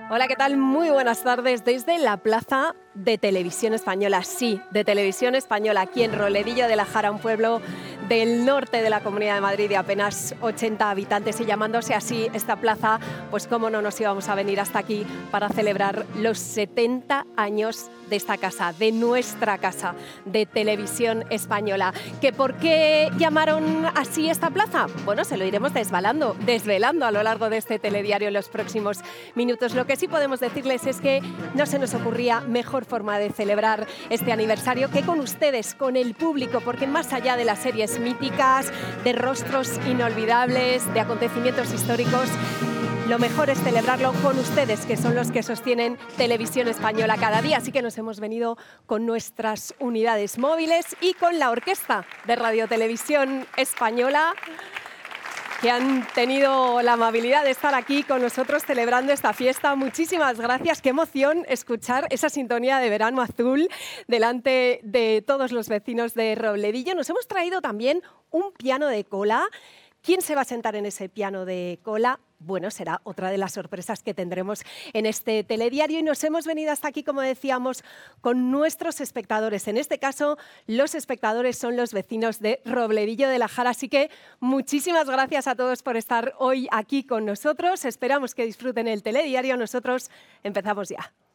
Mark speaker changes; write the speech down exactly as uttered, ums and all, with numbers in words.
Speaker 1: Hola, ¿qué tal? Muy buenas tardes desde la Plaza de Televisión Española. Sí, de Televisión Española, aquí en Roledillo de la Jara, un pueblo del norte de la Comunidad de Madrid de apenas ochenta habitantes, y llamándose así esta plaza, pues cómo no nos íbamos a venir hasta aquí para celebrar los setenta años de esta casa, de nuestra casa, de Televisión Española. ¿Que por qué llamaron así esta plaza? Bueno, se lo iremos desvelando, desvelando a lo largo de este telediario en los próximos minutos. Lo que sí podemos decirles es que no se nos ocurría mejor forma de celebrar este aniversario que con ustedes, con el público, porque más allá de las series míticas, de rostros inolvidables, de acontecimientos históricos, lo mejor es celebrarlo con ustedes, que son los que sostienen Televisión Española cada día. Así que nos hemos venido con nuestras unidades móviles y con la orquesta de Radio Televisión Española, que han tenido la amabilidad de estar aquí con nosotros celebrando esta fiesta. Muchísimas gracias. Qué emoción escuchar esa sintonía de Verano Azul delante de todos los vecinos de Robledillo. Nos hemos traído también un piano de cola. ¿Quién se va a sentar en ese piano de cola? Bueno, será otra de las sorpresas que tendremos en este telediario, y nos hemos venido hasta aquí, como decíamos, con nuestros espectadores. En este caso, los espectadores son los vecinos de Robledillo de la Jara, así que muchísimas gracias a todos por estar hoy aquí con nosotros. Esperamos que disfruten el telediario. Nosotros empezamos ya.